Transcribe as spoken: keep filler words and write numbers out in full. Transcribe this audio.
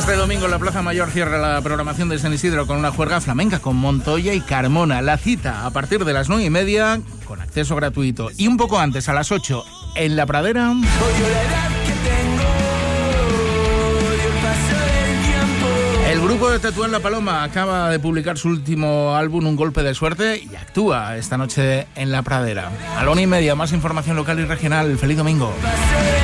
Este domingo la Plaza Mayor cierra la programación de San Isidro con una juerga flamenca con Montoya y Carmona. La cita a partir de las nueve y media con acceso gratuito. Y un poco antes, a las ocho, en La Pradera... El grupo de Tetuán La Paloma acaba de publicar su último álbum, Un Golpe de Suerte, y actúa esta noche en La Pradera. A la una y media, más información local y regional. Feliz domingo.